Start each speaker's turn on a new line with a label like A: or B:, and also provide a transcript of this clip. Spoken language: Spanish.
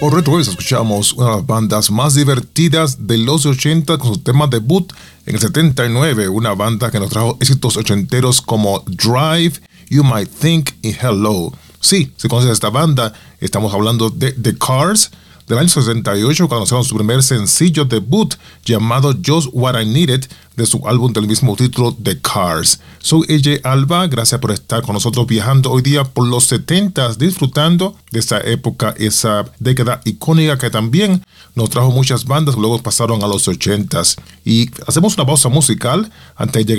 A: Correcto, pues escuchamos una de las bandas más divertidas de los 80 con su tema debut en el 79, una banda que nos trajo éxitos ochenteros como Drive, You Might Think y Hello. Sí, si conoces esta banda, estamos hablando de The Cars, del año 68, cuando lanzaron su primer sencillo debut llamado Just What I Needed, de su álbum del mismo título, The Cars. Soy AJ Alba, gracias por estar con nosotros viajando hoy día por los 70s, disfrutando de esa época, esa década icónica que también nos trajo muchas bandas que luego pasaron a los 80s. Y hacemos una pausa musical antes de llegar